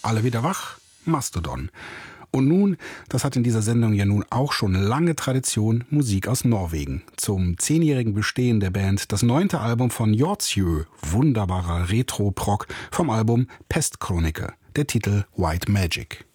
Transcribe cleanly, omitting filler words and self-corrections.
Alle wieder wach? Mastodon. Und nun, das hat in dieser Sendung ja nun auch schon lange Tradition, Musik aus Norwegen. Zum 10-jährigen Bestehen der Band das 9. Album von Hjortsjö, wunderbarer Retro-Prog vom Album Pestkroniker, der Titel White Magic.